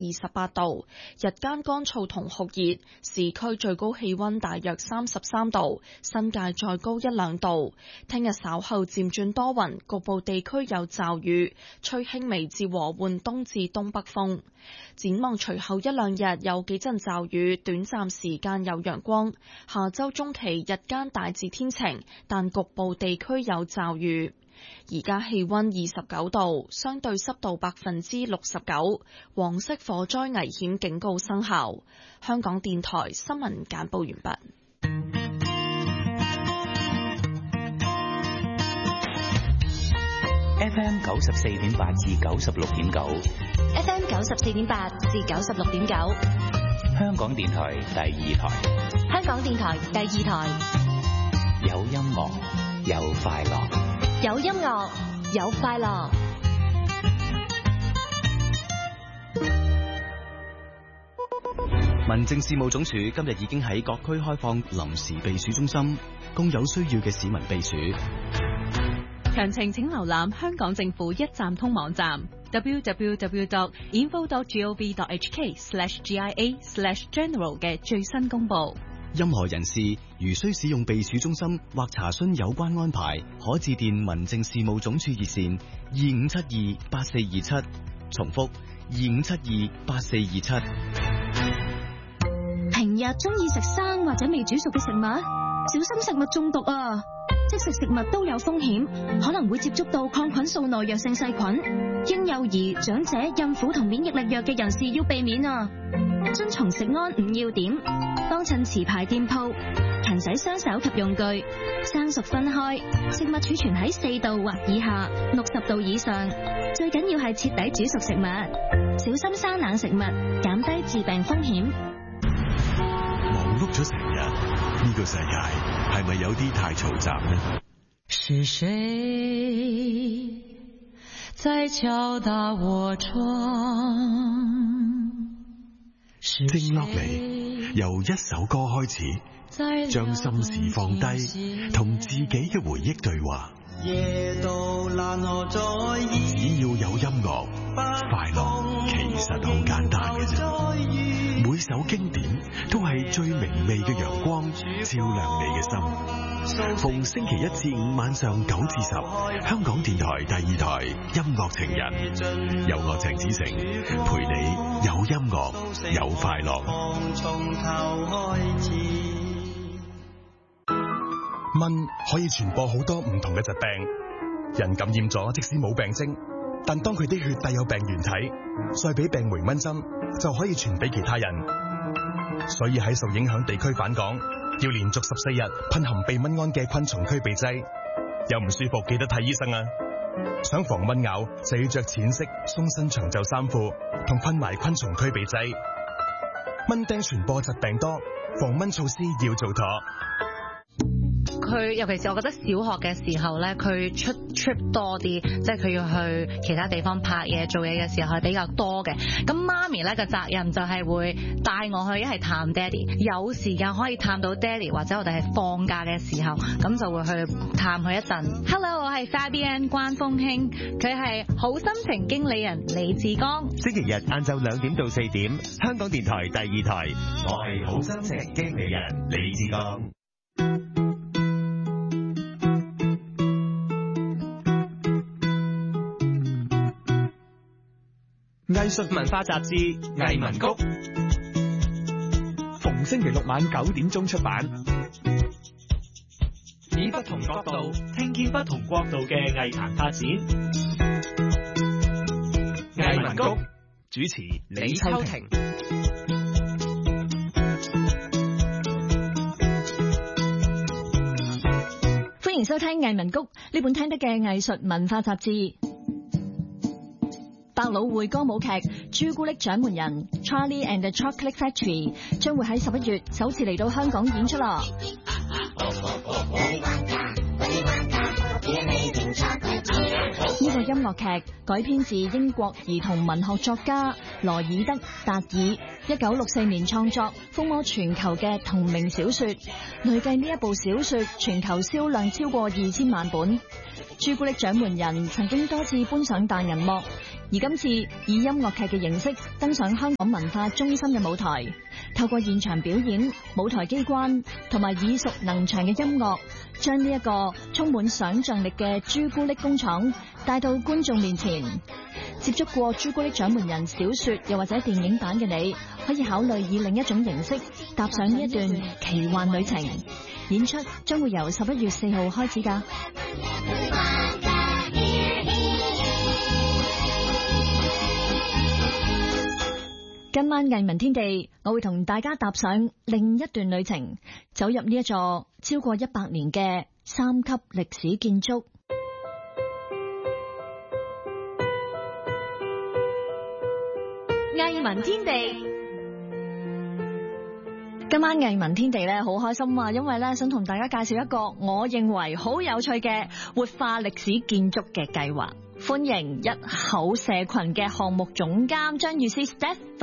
28度，日間乾燥同酷熱，市區最高氣溫大約33度，新界再高1-2度。聽日稍後漸轉多雲，局部地區有驟雨，吹輕微至和緩東至東北風。展望隨後1-2日有幾陣驟雨，短暫時間有陽光。下周中期日間大致天晴，但局部地區有驟雨。而家氣溫29度，相對濕度69%，黃色火災危險警告生效。香港電台新聞簡報完畢。 FM 94.8至96.9 ，FM 94.8至96.9， 香港電台第2台， 香港電台第2台， 有音樂，有快樂， 有音樂，有快樂。 民政事務總署今日已經喺各區開放臨時避暑中心，供有需要嘅市民避暑。 詳情請瀏覽香港政府一站通網站 www.info.gov.hk/GIA/general 嘅最新公佈。 任何人士如需使用避暑中心或查詢有關安排，可致電民政事務總署熱線25728427，重複25728427。 平日中意食生或者未煮熟嘅食物，小心食物中毒啊！即食食物都有風險，可能會接觸到抗菌素耐藥性細菌。嬰幼兒、長者、孕婦同免疫力弱嘅人士要避免啊！遵從食安5要點，幫襯持牌店鋪，勤洗雙手及用具，生熟分開，食物儲存喺4度或以下，60度以上。最緊要係徹底煮熟食物，小心生冷食物，減低致病風險。 忙碌咗成日，呢個世界係咪有啲太嘈雜呢？ 是誰在敲打我窗？ 靜落嚟，由一首歌開始，將心事放低，同自己嘅回憶對話。只要有音樂，快樂其實好簡單嘅啫。每首經典都係最明媚嘅陽光，照亮你嘅心。逢星期1至5晚上9至10，香港電台第2台音樂情人，由我鄭子誠陪你有音樂有快樂。 蚊可以傳播好多唔同嘅疾病，人感染咗即使冇病徵，但當佢啲血帶有病原體，再俾病媒蚊針就可以傳俾其他人。所以喺受影響地區返港，要連續14日噴含避蚊胺嘅昆蟲驅避劑。有唔舒服記得睇醫生啊！想防蚊咬就要着淺色鬆身長袖衫褲，同噴埋昆蟲驅避劑。蚊叮傳播疾病多，防蚊措施要做妥。 佢尤其是我覺得小學嘅時候咧，佢出 trip 多啲，即係佢要去其他地方拍嘢做嘢嘅時候係比較多嘅。咁媽咪咧嘅責任就係會帶我去一係探爹哋，有時間可以探到爹哋，或者我哋係放假嘅時候，咁就會去探佢一陣。Hello， 我係 Fabian 關風興，佢係好心情經理人李志剛。 星期日晏晝2點到4點，香港電台第2台，我係好心情經理人李志剛。 藝術文化雜誌《藝文谷》，逢星期6晚9點鐘出版，以不同角度聽見不同國度嘅藝壇發展。藝文谷主持李秋婷。 歡迎收聽《藝文谷》呢本聽得嘅藝術文化雜誌。百老匯歌舞劇《朱古力獎門人》Charlie and the Chocolate Factory 將會喺11月首次嚟到香港演出啦。呢個音樂劇改編自英國兒童文學作家羅爾德·達爾1964年創作，風靡全球嘅同名小說，累計呢一部小說全球銷量超過2000萬本。朱古力獎門人曾經多次搬上大銀幕， 而今次以音樂劇嘅形式登上香港文化中心嘅舞台，透過現場表演、舞台機關同埋耳熟能詳嘅音樂，將呢一個充滿想像力嘅朱古力工廠帶到觀眾面前。接觸過朱古力獎門人小說又或者電影版嘅你，可以考慮以另一種形式踏上呢一段奇幻旅程。演出將會由11月4號開始㗎。今晚藝文天地，我會同大家踏上另一段旅程，走入呢一座超過100年嘅3級歷史建築。 藝文天地， 今晚藝文天地咧好開心啊，因為咧想同大家介紹一個我認為好有趣嘅活化歷史建築嘅計劃。歡迎一口社群嘅項目總監張御詩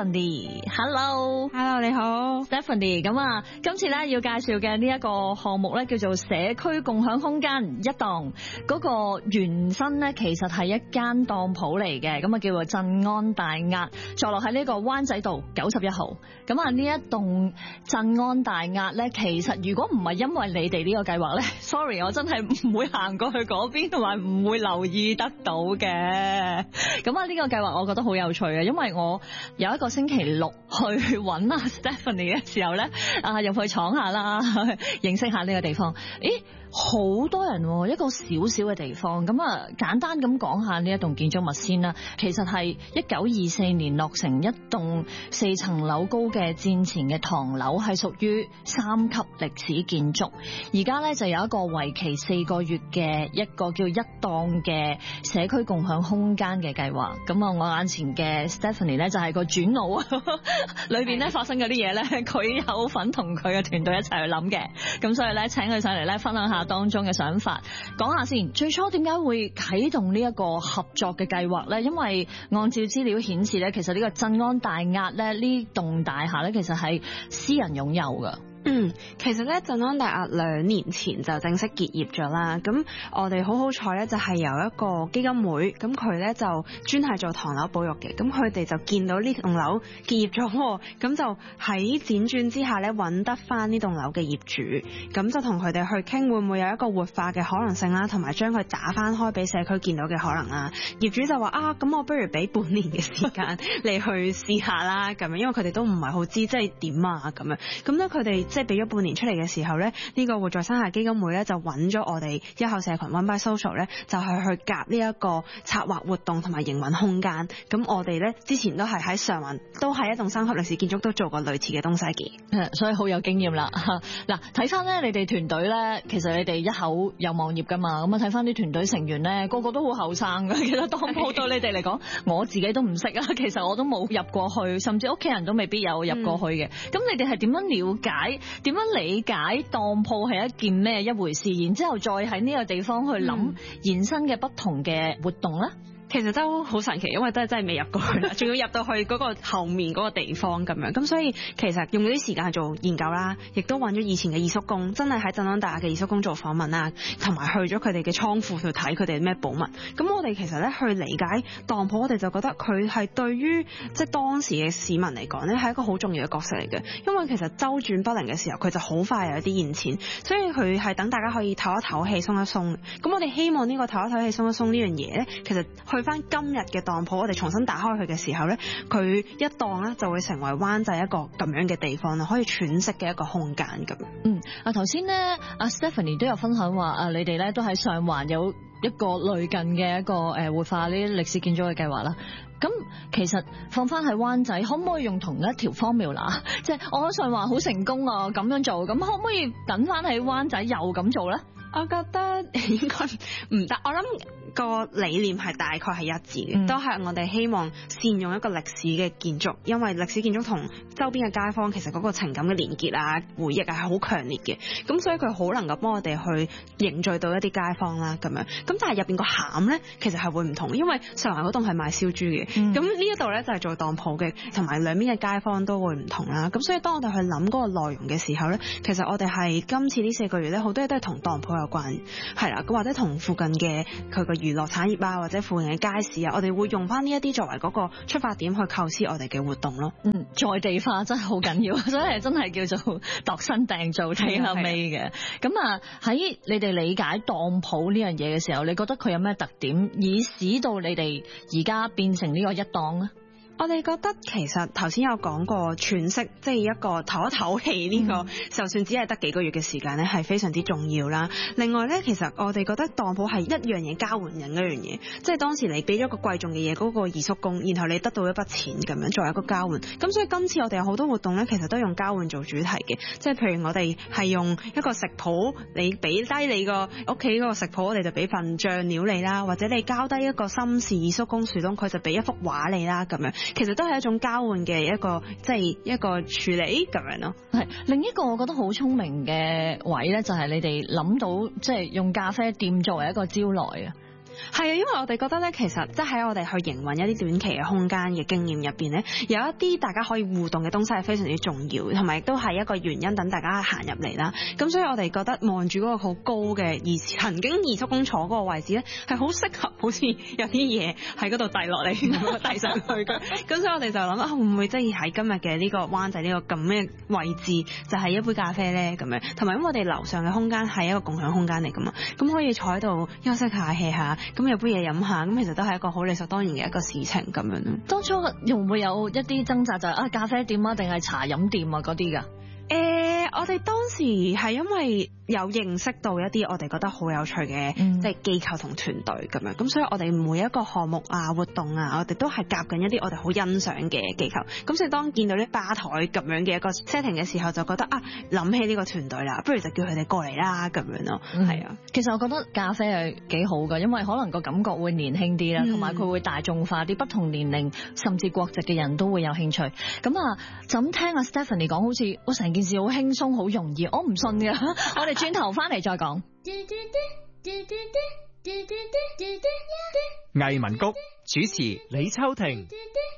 Stephanie。Hello， 你好 Stephanie。咁啊，今次咧要介紹嘅呢一個項目咧叫做社區共享空間一檔。嗰個原身咧其實係一間當鋪嚟嘅，咁啊叫做鎮安大押，坐落喺呢個灣仔道91號。咁啊呢一棟鎮安大押咧，其實如果唔係因為你哋呢個計劃咧，sorry， 我真係唔會行過去嗰邊，同埋唔會留意得到嘅。咁啊呢個計劃我覺得好有趣啊，因為我有一個星期六去揾阿 Stephanie 嘅時候咧，入去闖下啦，認識下呢個地方。咦，好多人喎，一個小小嘅地方。咁啊簡單咁講下呢一棟建築物先啦。其實係1924年落成一棟4層樓高嘅戰前嘅唐樓，係屬於3級歷史建築。而家咧就有一個為期4個月嘅一個叫一檔嘅社區共享空間嘅計劃。咁啊我眼前嘅 Stephanie 咧就係個主腦啊，裏邊咧發生嗰啲嘢咧，佢有份同佢嘅團隊一齊去諗嘅。咁所以咧請佢上嚟咧分享下當中嘅想法。講下先，最初點解會啟動呢一個合作嘅計劃咧？因為按照資料顯示咧，其實呢個鎮安大押咧呢棟大廈咧，其實係私人擁有噶。 其實咧鎮安大押2年前就正式結業咗啦。咁我哋好彩咧，就係由一個基金會，咁佢咧就專係做唐樓保育嘅。咁佢哋就見到呢棟樓結業咗，咁就喺輾轉之下咧揾得翻呢棟樓嘅業主，咁就同佢哋去傾會唔會有一個活化嘅可能性啦，同埋將佢打翻開俾社區見到嘅可能啦。業主就話咁我不如俾半年嘅時間你去試下啦，咁樣，因為佢哋都唔係好知即係點啊咁樣。咁咧佢哋即係俾咗半年出嚟嘅時候咧，呢個活在山下基金會咧就揾咗我哋一口社群 One by Social 咧，就係去夾呢一個策劃活動同埋營運空間。咁我哋咧之前都係喺上環，都係一棟3級歷史建築，都做過類似嘅東西嘅， 所以好有經驗啦。嗱，睇翻咧你哋團隊咧，其實你哋一口有網頁噶嘛，咁啊睇翻啲團隊成員咧，個個都好後生噶。其實當鋪對你哋嚟講，我自己都唔識啊。其實我都冇入過去，甚至屋企人都未必有入過去嘅。咁你哋係點樣了解？點樣理解當鋪係一件咩一回事？然之後再喺呢個地方去諗延伸嘅不同嘅活動咧？ 其實都好神奇，因為真係未入過去啦，仲要入到去嗰個後面嗰個地方咁樣，咁所以其實用咗啲時間去做研究啦，亦都揾咗以前嘅二叔公，真係喺鎮安大押嘅二叔公做訪問啦，同埋去咗佢哋嘅倉庫去睇佢哋咩寶物。咁我哋其實咧去理解當鋪，我哋就覺得佢係對於即係當時嘅市民嚟講咧係一個好重要嘅角色嚟嘅，因為其實周轉不靈嘅時候，佢就好快有一啲現錢，所以佢係等大家可以唞一唞氣、鬆一鬆。咁我哋希望呢個唞一唞氣、鬆一鬆呢樣嘢咧，其實去翻今日嘅當鋪，我哋重新打開佢嘅時候咧，佢一檔咧就會成為灣仔一個咁樣嘅地方啦，可以喘息嘅一個空間咁。 頭先咧，阿 Stephanie 都有分享話，你哋咧都喺上環有一個類近嘅一個活化呢啲歷史建築嘅計劃啦。咁其實放翻喺灣仔，可唔可以用同一條 formula？即係我喺上環好成功啊，咁樣做，咁可唔可以等翻喺灣仔又咁做咧？ 我覺得應該唔得，我諗個理念係大概係一致嘅，都係我哋希望善用一個歷史嘅建築，因為歷史建築同周邊嘅街坊其實嗰個情感嘅連結啊、回憶係好強烈嘅，咁所以佢好能夠幫我哋去凝聚到一啲街坊啦咁樣。咁但係入邊個餡咧，其實係會唔同，因為上環嗰棟係賣燒豬嘅，咁呢一度咧就係做當鋪嘅，同埋兩邊嘅街坊都會唔同啦。咁所以當我哋去諗嗰個內容嘅時候咧，其實我哋係今次呢4個月咧，好多嘢都係同當鋪有關，係啦，咁或者同附近嘅佢個娛樂產業啊，或者附近嘅街市啊，我哋會用翻呢一啲作為嗰個出發點去構思我哋嘅活動咯。 在地化真係好緊要，所以真係叫做度身訂造 tailor made 嘅。咁啊，喺你哋理解當鋪呢樣嘢嘅時候，你覺得佢有咩特點，以使到你哋而家變成呢個一檔咧？ 我哋覺得其實頭先有講過喘息，即係一個唞一唞氣呢個，就算只係得幾個月嘅時間咧，係非常之重要啦。另外咧，其實我哋覺得當鋪係一樣嘢交換緊一樣嘢，即係當時你俾咗個貴重嘅嘢嗰個二叔公，然後你得到一筆錢咁樣作為一個交換。咁所以今次我哋有好多活動咧，其實都用交換做主題嘅，即係譬如我哋係用一個食譜，你俾低你個屋企嗰個食譜，我哋就俾份醬料你啦，或者你交低一個心事二叔公樹東，佢就俾一幅畫你啦咁樣。其實都係一種交換嘅一個，即係一個處理咁樣咯。 係另一個我覺得好聰明嘅位咧，就係你哋諗到即係用咖啡店作為一個招來啊。 係啊，因為我哋覺得咧，其實即係喺我哋去營運一啲短期嘅空間嘅經驗入邊咧，有一啲大家可以互動嘅東西係非常之重要，同埋亦都係一個原因等大家行入嚟啦。咁所以我哋覺得望住嗰個好高嘅曾經二叔公坐嗰個位置咧，係好適合，好似有啲嘢喺嗰度遞落嚟，遞上去嘅。咁所以我哋就諗會唔會即係喺今日嘅呢個灣仔呢個咁嘅位置，就係一杯咖啡咧咁樣。同埋因為我哋樓上嘅空間係一個共享空間嚟噶嘛，咁可以坐喺度休息下、hea下。咁有杯嘢飲下，咁其實都係一個好理所當然嘅一個事情咁樣咯。 當初會唔會有一啲掙扎，就係咖啡店啊，定係茶飲店啊嗰啲㗎？ 我哋當時係因為有認識到一啲我哋覺得好有趣嘅，即係機構同團隊咁樣，咁所以我哋每一個項目啊、活動啊，我哋都係夾緊一啲我哋好欣賞嘅機構。咁所以當見到啲吧台咁樣嘅一個 setting 嘅時候，就覺得諗起呢個團隊啦，不如就叫佢哋過嚟啦咁樣咯。係啊， 其實我覺得咖啡係幾好㗎，因為可能個感覺會年輕啲啦，同埋佢會大眾化啲，不同年齡甚至國籍嘅人都會有興趣。咁啊，就咁聽阿 Stephanie 講，好似我成件事好輕鬆、好容易，我唔信㗎。我哋轉頭翻嚟再講。 藝文谷主持李秋婷。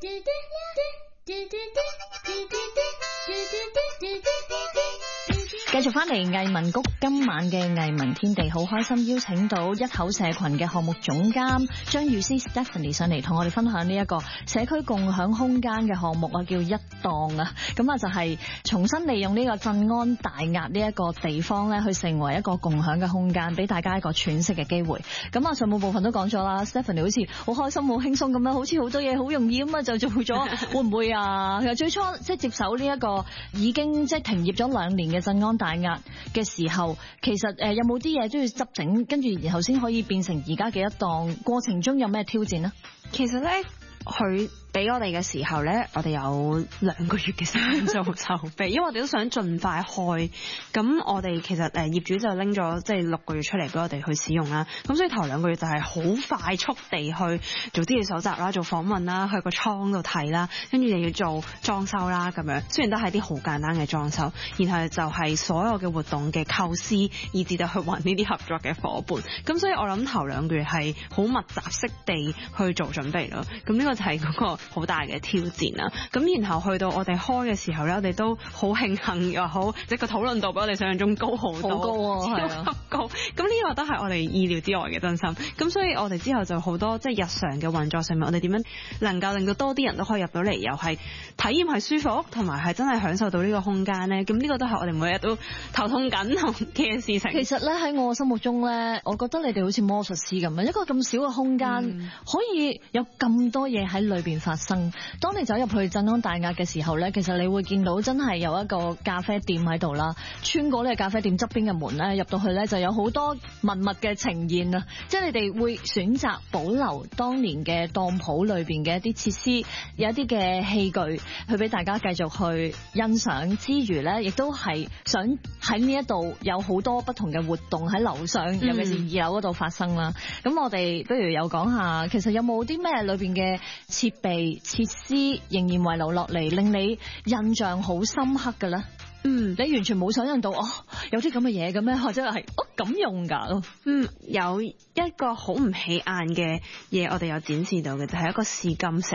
繼續翻嚟藝文谷今晚嘅藝文天地，好開心邀請到一口社群嘅項目總監張宇詩 Stephanie 上嚟同我哋分享呢一個社區共享空間嘅項目啊，叫一檔啊。咁啊就係重新利用呢個鎮安大押呢一個地方咧，去成為一個共享嘅空間，俾大家一個喘息嘅機會。咁啊上半部分都講咗啦 ，Stephanie 好似好開心、好輕鬆咁樣，好似好多嘢好容易咁啊就做咗，會唔會啊？其實最初即係接手呢一個已經即係停業咗2年嘅鎮安大押嘅時候，其實有冇啲嘢都要執整，跟住然後先可以變成而家嘅一檔？過程中有咩挑戰呢？ 其實咧，佢俾我哋嘅時候咧，我哋有2個月嘅時間做籌備，因為我哋都想盡快開。咁我哋其實業主就拎咗即係6個月出嚟俾我哋去使用啦。咁所以頭2個月就係好快速地去做資料搜集啦、做訪問啦、去個倉度睇啦，跟住又要做裝修啦咁樣。雖然都係啲好簡單嘅裝修，然後就係所有嘅活動嘅構思，以至到去揾呢啲合作嘅夥伴。咁所以我諗頭2個月係好密集式地去做準備咯。咁呢個就係嗰個好大嘅挑戰啦。咁然後去到我哋開嘅時候咧，我哋都好慶幸又好，即係個討論度比我哋想象中高好多， 好高喎， 超級高。咁呢個都係我哋意料之外嘅，真心。咁所以我哋之後就好多即係日常嘅運作上面，我哋點樣能夠令到多啲人都可以入到嚟，又係體驗係舒服，同埋係真係享受到呢個空間咧。咁呢個都係我哋每日都頭痛緊嘅事情。 其實咧喺我心目中咧，我覺得你哋好似魔術師咁樣，一個咁小嘅空間，可以有咁多嘢喺裏邊發生。當你走入去鎮安大押嘅時候咧，其實你會見到真係有一個咖啡店喺度啦，穿過呢個咖啡店側邊嘅門咧，入到去咧就有好多文物嘅呈現啊！即係你哋會選擇保留當年嘅當鋪裏邊嘅一啲設施，有一啲嘅器具，去俾大家繼續去欣賞之餘咧，亦都係想喺呢一度有好多不同嘅活動喺樓上，尤其是2樓嗰度發生啦。咁我哋不如有講下，其實有冇啲咩裏邊嘅設備設施仍然遺留落嚟，令你印象好深刻嘅咧？你完全冇想象到有啲咁嘅嘢嘅咩？或者係咁用㗎？有一個好唔起眼嘅嘢，我哋有展示到嘅就係一個試金石。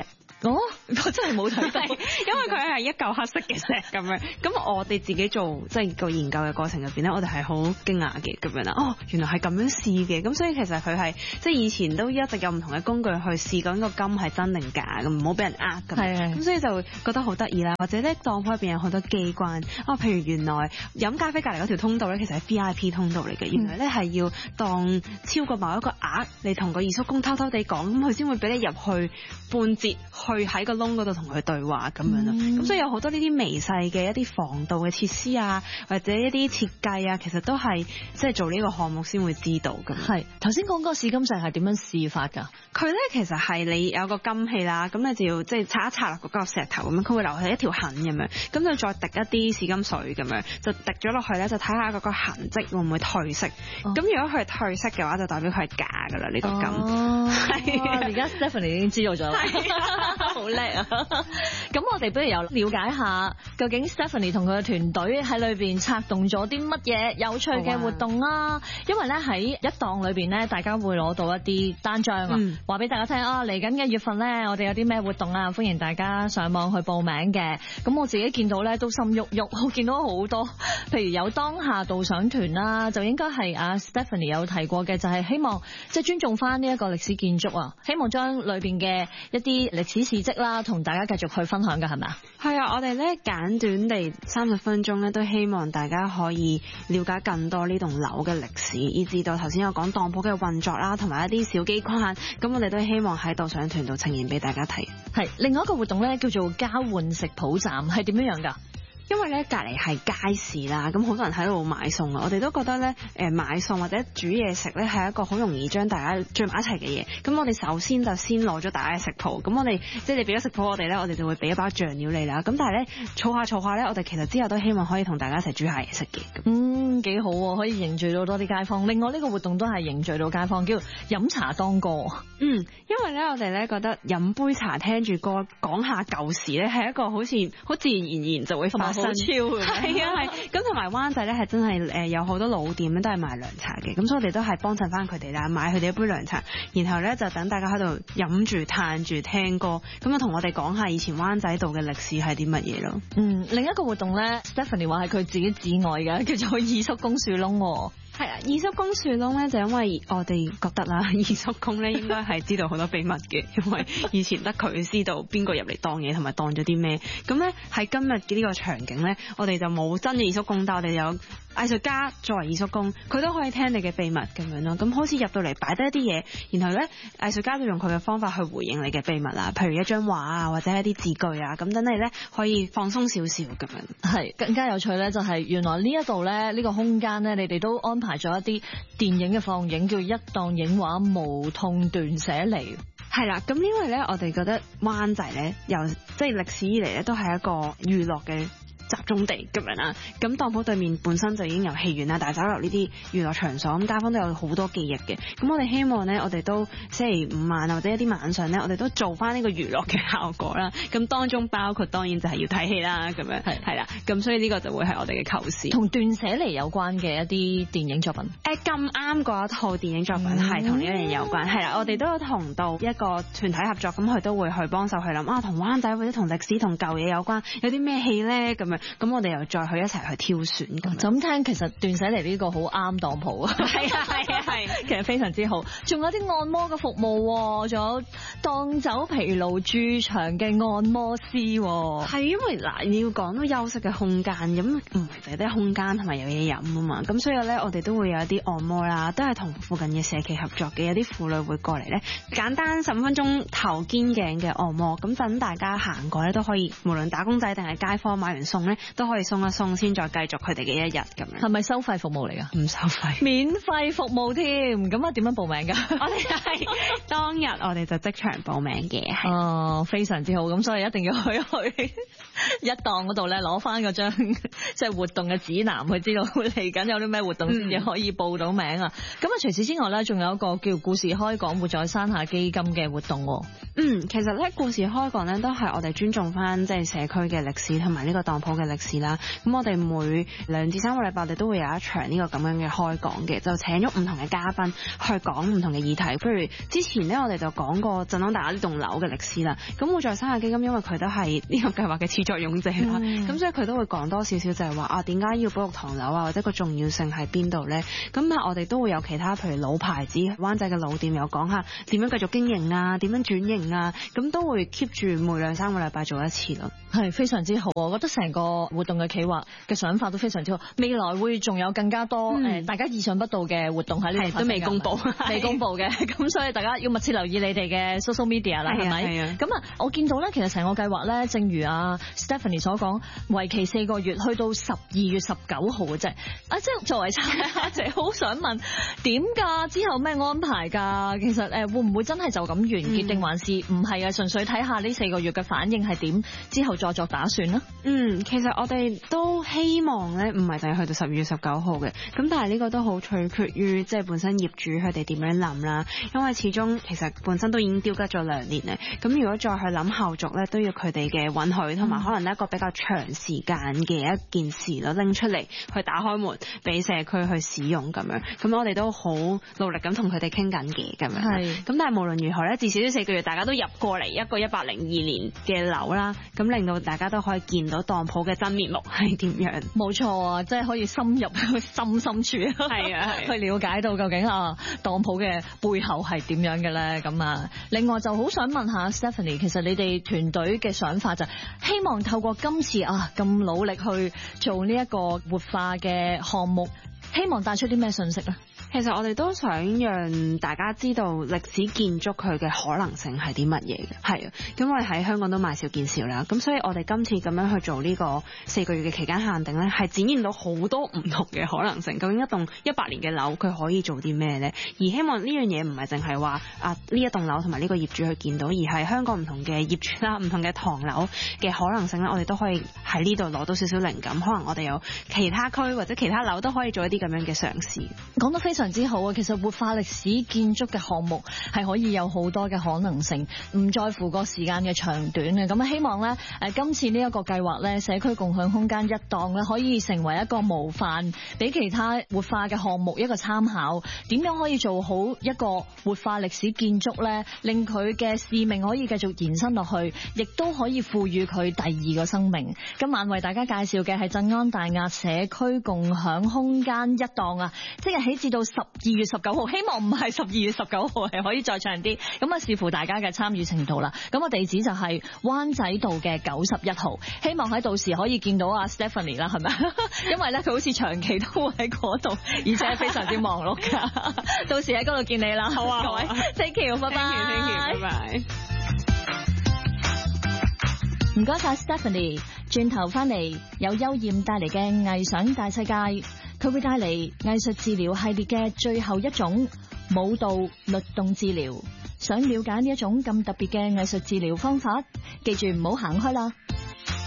哦，我真係冇睇到， 因為佢係一嚿黑色嘅石咁樣。咁我哋自己做即係個研究嘅過程入邊咧，我哋係好驚訝嘅咁樣啦。哦，原來係咁樣試嘅。咁所以其實佢係即係以前都一直有唔同嘅工具去試緊個金係真定假咁，唔好俾人呃咁。係。咁所以就會覺得好得意啦。或者咧當鋪入邊有好多機關。譬如原來飲咖啡隔離嗰條通道咧，其實係 VIP 通道嚟嘅。原來咧係要當超過某一個額，你同個二叔公偷偷地講，咁佢先會俾你入去半截，去喺個窿嗰度同佢對話咁樣咯。咁所以有好多呢啲微細嘅一啲防盜嘅設施啊，或者一啲設計啊，其實都係即係做呢個項目先會知道嘅。 係頭先講嗰個試金石係點樣試法㗎？ 佢咧其實係你有個金器啦，咁你就要即係擦一擦落嗰嚿石頭咁樣，佢會留下一條痕咁樣，咁就再滴一啲試金水咁樣，就滴咗落去咧，就睇下嗰個痕跡會唔會褪色。咁如果佢係褪色嘅話，就代表佢係假㗎啦呢個金。係。而家 Stephanie 已經知道咗啦，好叻啊！咁我哋不如又了解下，究竟 Stephanie 同佢嘅團隊喺裏邊策動咗啲乜嘢有趣嘅活動啦？因為咧喺一檔裏邊咧，大家會攞到一啲單張啊，話俾大家聽啊，嚟緊嘅月份咧，我哋有啲咩活動啊，歡迎大家上網去報名嘅。咁我自己見到咧都心喐喐，我見到好多，譬如有當下導賞團啦，就應該係阿 Stephanie 有提過嘅，就係希望即係尊重翻呢一個歷史建築啊，希望將裏邊嘅一啲歷史事蹟啦，同大家繼續去分享㗎，係咪啊？ 係啊，我哋咧簡短地30分鐘咧，都希望大家可以了解更多呢棟樓嘅歷史，以至到頭先有講當鋪嘅運作啦，同埋一啲小機關，咁我哋都希望喺導賞團度呈現俾大家睇。 係另外一個活動咧，叫做交換食譜站，係點樣樣㗎？ 因為咧隔離係街市啦，咁好多人喺度買餸啊，我哋都覺得咧買餸或者煮嘢食咧係一個好容易將大家聚埋一齊嘅嘢。咁我哋首先就先攞咗大家嘅食譜，咁我哋即係你俾咗食譜我哋咧，我哋就會俾一包醬料你啦。咁但係咧儲下咧，我哋其實之後都希望可以同大家一齊煮下嘢食嘅。 幾好喎，可以凝聚到多啲街坊。另外呢個活動都係凝聚到街坊，叫飲茶當歌。 因為咧我哋咧覺得飲杯茶聽住歌講下舊時咧係一個好似好自然而然就會發生。 好超嘅。 係啊係。咁同埋灣仔咧係真係有好多老店咧都係賣涼茶嘅，咁所以我哋都係幫襯翻佢哋啦，買佢哋一杯涼茶，然後咧就等大家喺度飲住嘆住聽歌，咁啊同我哋講下以前灣仔度嘅歷史係啲乜嘢咯。 另一個活動咧 Stephanie 話係佢自己至愛嘅，叫做二叔公樹窿。 係啊，二叔公樹窿咧就因為我哋覺得啦，二叔公咧應該係知道好多秘密嘅，因為以前得佢知道邊個入嚟當嘢同埋當咗啲咩。咁咧喺今日嘅呢個場景咧，我哋就冇真嘅二叔公，但我哋有藝術家作為二叔公，佢都可以聽你嘅秘密咁樣咯。咁好似入到嚟擺低一啲嘢，然後咧藝術家就用佢嘅方法去回應你嘅秘密啦，譬如一張畫啊，或者一啲字句啊，咁等你咧可以放鬆少少咁樣。係更加有趣咧，就係原來呢一度咧呢個空間咧，你哋都安排咗一啲電影嘅放映，叫一檔影畫無痛斷捨離。 係啦，咁因為咧我哋覺得灣仔咧由即係歷史以嚟咧都係一個娛樂嘅集中地咁樣啦，咁當鋪對面本身就已經有戲院啦、大酒樓呢啲娛樂場所，咁街坊都有好多記憶嘅。咁我哋希望咧，我哋都星期五晚或者一啲晚上咧，我哋都做翻呢個娛樂嘅效果啦。咁當中包括當然就係要睇戲啦，咁樣係啦。咁所以呢個就會係我哋嘅構思。 同斷捨離有關嘅一啲電影作品。 咁啱嗰一套電影作品係同呢一樣有關，係啦。我哋都有同到一個團體合作，咁佢都會去幫手去諗啊，同灣仔或者同歷史同舊嘢有關，有啲咩戲咧咁樣。咁我哋又再去一齊去挑選咁。 就咁聽，其實斷捨離呢個好啱當鋪啊！係，其實非常之好。仲有啲按摩嘅服務，仲有當走疲勞駐場嘅按摩師。 係因為嗱，你要講到休息嘅空間，咁唔係淨係啲空間同埋有嘢飲啊嘛。咁所以咧，我哋都會有一啲按摩啦，都係同附近嘅社企合作嘅。有啲婦女會過嚟咧，簡單15分鐘頭肩頸嘅按摩，咁等大家行過咧都可以，無論打工仔定係街坊買完餸咧，都可以鬆一鬆先，再繼續佢哋嘅一日咁樣。 係咪收費服務嚟㗎？ 唔收費， 免費服務添。咁啊，點樣報名㗎？ 我哋係當日我哋就即場報名嘅。 哦，非常之好，咁所以一定要去。 一檔嗰度咧攞翻嗰張即係活動嘅指南，去知道嚟緊有啲咩活動先至可以報到名啊。咁除此之外咧，仲有一個叫故事開講活在山下基金嘅活動。 其實咧故事開講咧都係我哋尊重翻即係社區嘅歷史同埋呢個當鋪嘅歷史啦。咁我哋每2至3個禮拜我哋都會有一場呢個咁樣嘅開講嘅，就請咗唔同嘅嘉賓去講唔同嘅議題。譬如之前咧我哋就講過振朗大廈呢棟樓嘅歷史啦。咁活在山下基金因為佢都係呢個計劃嘅始作俑者啦，咁所以佢都會講多少少就係話點解要保育唐樓啊，或者個重要性喺邊度咧？咁我哋都會有其他譬如老牌子灣仔嘅老店又講下點樣繼續經營啊，點樣轉型啊，咁都會 keep 住每2、3個禮拜做一次咯。 係非常之好，我覺得成個活動嘅企劃嘅想法都非常之好。未來會仲有更加多大家意想不到嘅活動喺呢度，都未公佈嘅，咁所以大家要密切留意你哋嘅 social media 啦，係咪？咁我見到咧，其實成個計劃咧，正如Stephanie 所講，為期4個月，去到12月19號嘅啫。即係作為參加者，好想問點㗎？之後咩安排㗎？其實會唔會真係就咁完結，定還是唔係啊？純粹睇下呢4個月嘅反應係點，之後再作打算啦。 其實我哋都希望咧，唔係淨係去到12月19號嘅。咁但係呢個都好取決於即係本身業主佢哋點樣諗啦。因為始終其實本身都已經丟吉咗2年咧。咁如果再去諗後續咧，都要佢哋嘅允許，同埋可能一個比較長時間嘅一件事咯，拎出嚟去打開門俾社區去使用咁樣。咁我哋都好努力咁同佢哋傾緊嘅咁樣。咁但係無論如何咧，至少呢4個月大家都入過嚟一個1802年嘅樓啦，咁令到大家都可以見到當鋪嘅真面目係點樣。 冇錯啊，即係可以深入心深處，去了解到究竟當鋪嘅背後係點樣嘅咧。咁另外就好想問下 Stephanie， 其實你哋團隊嘅想法就希望透過今次咁努力去做呢一個活化嘅項目，希望帶出啲咩信息咧？ 其實我哋都想讓大家知道歷史建築佢嘅可能性係啲乜嘢嘅，係啊，因為喺香港都買少見少啦，咁所以我哋今次咁樣去做呢個4個月嘅期間限定咧，係展現到好多唔同嘅可能性。究竟一棟100年嘅樓佢可以做啲咩咧？而希望呢樣嘢唔係淨係話呢一棟樓同埋呢個業主去見到，而係香港唔同嘅業主啦、唔同嘅唐樓嘅可能性咧，我哋都可以喺呢度攞到少少靈感。可能我哋有其他區或者其他樓都可以做一啲咁樣嘅嘗試。 講得非常之好啊！其實活化歷史建築嘅項目係可以有好多嘅可能性，唔在乎個時間嘅長短嘅。咁希望咧今次呢一個計劃咧，社區共享空間一檔咧，可以成為一個模範，俾其他活化嘅項目一個參考。點樣可以做好一個活化歷史建築咧，令佢嘅使命可以繼續延伸落去，亦都可以賦予佢第2個生命。今晚為大家介紹嘅係振安大押社區共享空間一檔啊！即日起至到12月19號，希望唔係12月19號，係可以再長啲。咁視乎大家嘅參與程度啦。咁個地址就係灣仔道嘅91號，希望喺到時可以見到Stephanie 啦，係咪？因為咧佢好似長期都會喺嗰度，而且非常之忙碌噶。到時喺嗰度見你啦。好啊，各位 ，Thank you， 拜拜。 拜拜。 唔該晒 Stephanie， 轉頭翻嚟有邱艷帶嚟嘅藝想大世界，佢會帶嚟藝術治療系列嘅最後一種舞蹈律動治療。想了解呢一種咁特別嘅藝術治療方法，記住唔好行開啦。